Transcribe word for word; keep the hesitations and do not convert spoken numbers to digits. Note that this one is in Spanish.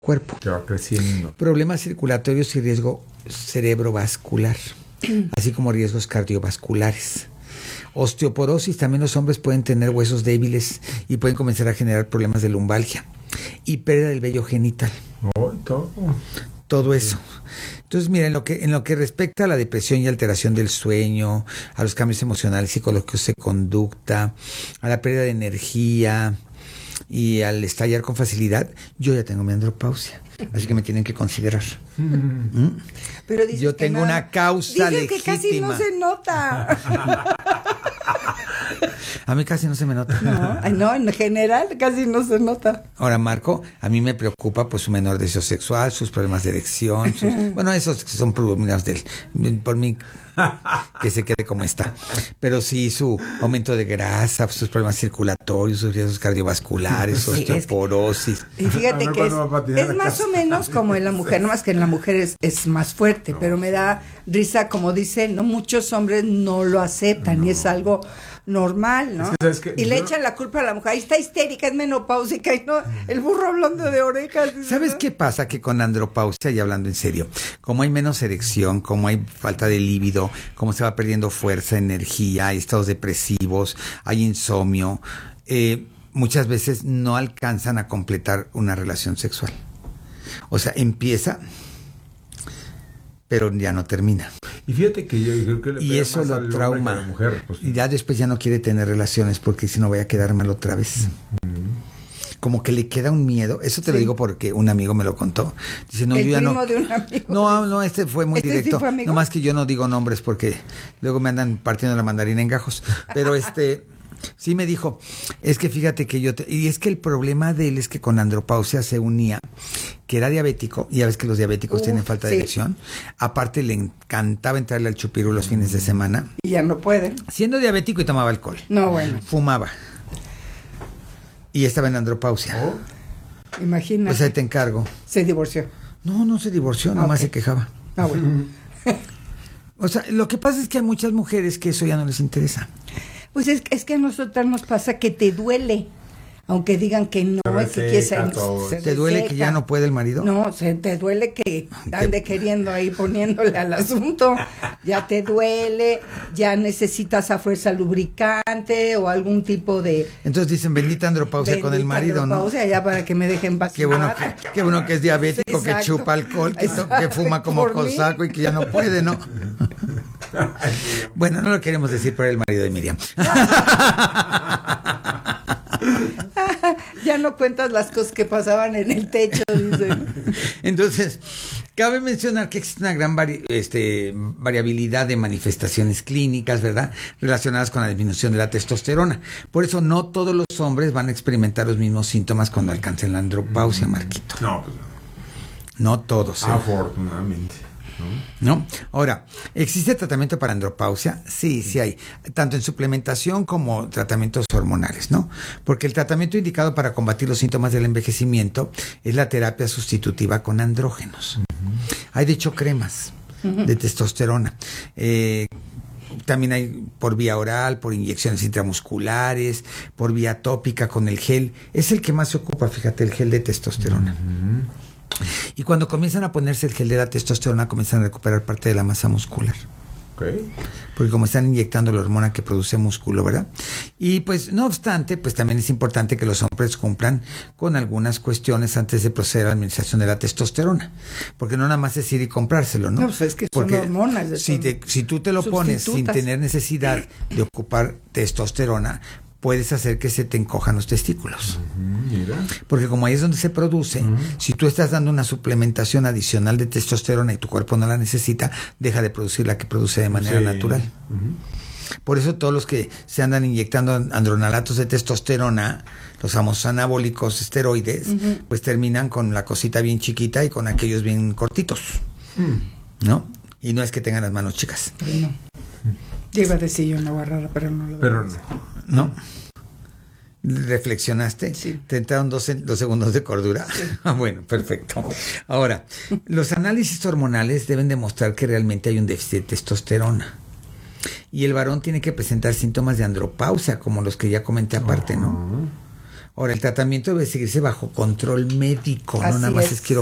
cuerpo. Que va creciendo. Problemas circulatorios y riesgo cerebrovascular, así como riesgos cardiovasculares. Osteoporosis, también los hombres pueden tener huesos débiles y pueden comenzar a generar problemas de lumbalgia. Y pérdida del vello genital. Oh, todo. Todo eso. Entonces, mira, en lo que en lo que respecta a la depresión y alteración del sueño, a los cambios emocionales, psicológicos de conducta, a la pérdida de energía y al estallar con facilidad, yo ya tengo mi andropausia. Así que me tienen que considerar. ¿Mm? Pero dices yo que tengo no, una causa dices legítima. que casi no se nota. A mí casi no se me nota. No, ay, no, en general casi no se nota. Ahora, Marco, a mí me preocupa pues su menor deseo sexual, sus problemas de erección, sus, bueno, esos son problemas del, por mí que se quede como está. Pero sí su aumento de grasa, sus problemas circulatorios, sus riesgos cardiovasculares, su Sí, osteoporosis. Y fíjate A ver que es, cuándo va a patinar es la más casa. o menos como en la mujer, no más que en la mujer es, es más fuerte, pero me da risa, como dice, no muchos hombres no lo aceptan No. y es algo normal, ¿no? Es que, ¿sabes qué? Y le Yo- echan la culpa a la mujer, ahí está histérica, es menopáusica y no, el burro hablando de orejas. ¿Sabes qué pasa? Que con andropausia, y hablando en serio, como hay menos erección, como hay falta de líbido, como se va perdiendo fuerza, energía, hay estados depresivos, hay insomnio, eh, muchas veces no alcanzan a completar una relación sexual. O sea, empieza, pero ya no termina. Y fíjate que yo creo que le Y pega eso más lo al hombre trauma. que a la mujer. Pues, Y ya después ya no quiere tener relaciones porque si no voy a quedar mal otra vez. Como que le queda un miedo. Eso te Sí. lo digo porque un amigo me lo contó. Dice, no, el yo ya primo no. de un amigo. No, no, este fue muy ¿Este sí directo. fue amigo? No más que yo no digo nombres porque luego me andan partiendo la mandarina en gajos. Pero este, sí me dijo, es que fíjate que yo... Te, y es que el problema de él es que con andropausia se unía, que era diabético, y ya ves que los diabéticos Uf, tienen falta de sí. erección. Aparte le encantaba entrarle al chupirú los fines de semana. Y ya no pueden. Siendo diabético y tomaba alcohol. No, bueno, Fumaba. Y estaba en andropausia. Oh, imagínate. Pues ahí te encargo. Se divorció. No, no se divorció, Ah, nomás ok. se quejaba. Ah, bueno. O sea, lo que pasa es que hay muchas mujeres que eso ya no les interesa. Pues es, es que a nosotras nos pasa que te duele, aunque digan que no, Se es que quieres reseca ser- todo. se ¿Te duele que reseca. ya no puede el marido? No, se te duele que ande queriendo ahí poniéndole al asunto. Ya te duele, ya necesitas a fuerza lubricante o algún tipo de... Entonces dicen, bendita andropausia con el bendita marido, ¿no? andropausia, ya para que me dejen vacilar. Qué bueno que, qué bueno que es diabético, que Exacto. chupa alcohol, que, to- que fuma como Por mí. cosaco y que ya no puede, ¿no? Bueno, no lo queremos decir por el marido de Miriam. Ya no cuentas las cosas que pasaban en el techo, dicen. Entonces, cabe mencionar que existe una gran vari- este, variabilidad de manifestaciones clínicas, ¿verdad? Relacionadas con la disminución de la testosterona. Por eso no todos los hombres van a experimentar los mismos síntomas cuando alcancen la andropausia, Marquito. no, pues No todos. ¿eh? afortunadamente. ¿No? Ahora, ¿existe tratamiento para andropausia? Sí, sí hay, tanto en suplementación como tratamientos hormonales, ¿no? Porque el tratamiento indicado para combatir los síntomas del envejecimiento es la terapia sustitutiva con andrógenos. Uh-huh. Hay de hecho cremas uh-huh. de testosterona. Eh, también hay por vía oral, por inyecciones intramusculares, por vía tópica con el gel. Es el que más se ocupa, fíjate, el gel de testosterona. Uh-huh. Y cuando comienzan a ponerse el gel de la testosterona, comienzan a recuperar parte de la masa muscular. Okay. Porque como están inyectando la hormona que produce músculo, ¿verdad? Y pues, no obstante, pues también es importante que los hombres cumplan con algunas cuestiones antes de proceder a la administración de la testosterona. Porque no nada más es ir y comprárselo, ¿no? No, pues es que son Porque hormonas. De si, te, si tú te lo pones sin tener necesidad de ocupar testosterona, puedes hacer que se te encojan los testículos. Uh-huh, mira. Porque como ahí es donde se produce, uh-huh. si tú estás dando una suplementación adicional de testosterona y tu cuerpo no la necesita, deja de producir la que produce de manera sí. natural. Uh-huh. Por eso todos los que se andan inyectando andronalatos de testosterona, los famosos anabólicos esteroides, uh-huh. pues terminan con la cosita bien chiquita y con aquellos bien cortitos. Uh-huh. ¿No? Y no es que tengan las manos chicas. Pero no. Yo iba a decir yo una guarrada, pero no lo Pero no. ¿No? ¿Reflexionaste? Sí. ¿Te entraron dos, dos segundos de cordura? Sí. Ah, bueno, perfecto. Ahora, los análisis hormonales deben demostrar que realmente hay un déficit de testosterona. Y el varón tiene que presentar síntomas de andropausia, como los que ya comenté aparte, ¿no? Ahora, el tratamiento debe seguirse bajo control médico, no Así nada más es. es quiero